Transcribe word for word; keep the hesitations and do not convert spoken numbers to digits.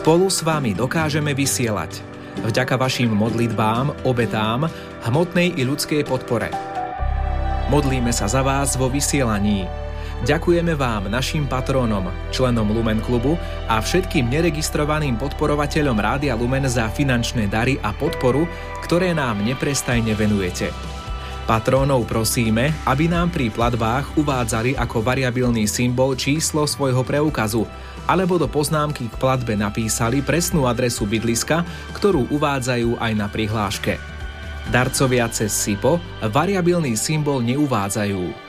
Spolu s vami dokážeme vysielať. Vďaka vašim modlitbám, obetám, hmotnej i ľudskej podpore. Modlíme sa za vás vo vysielaní. Ďakujeme vám, našim patrónom, členom Lumen klubu a všetkým neregistrovaným podporovateľom Rádia Lumen za finančné dary a podporu, ktoré nám neprestajne venujete. Patrónov prosíme, aby nám pri platbách uvádzali ako variabilný symbol číslo svojho preukazu, alebo do poznámky k platbe napísali presnú adresu bydliska, ktorú uvádzajú aj na prihláške. Darcovia cez SIPO variabilný symbol neuvádzajú.